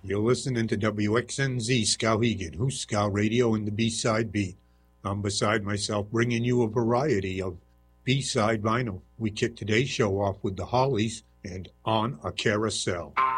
You're listening to WXNZ Skowhegan, Who's Skow Radio and the B-Side Beat. I'm beside myself bringing you a variety of B-Side vinyl. We kick today's show off with the Hollies and On a Carousel.